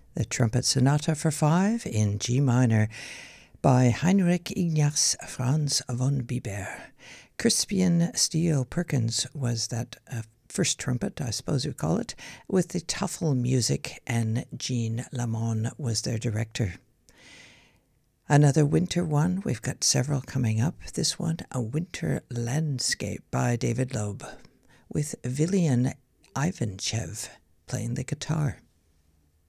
The Trumpet Sonata for Five in G minor by Heinrich Ignaz Franz von Bieber. Crispian Steele Perkins was that first trumpet, I suppose we call it, with the Tuffle Music, and Jean Lamon was their director. Another winter one, we've got several coming up. This one, A Winter Landscape by David Loeb, with Vilian Ivanchev playing the guitar.